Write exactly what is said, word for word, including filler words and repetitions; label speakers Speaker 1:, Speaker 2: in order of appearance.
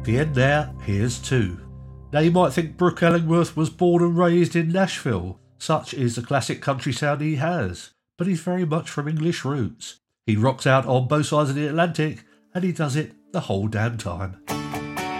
Speaker 1: The end there, here's two. Now you might think Brooke Ellingworth was born and raised in Nashville. Such is the classic country sound he has. But he's very much from English roots. He rocks out on both sides of the Atlantic, and he does it the whole damn time.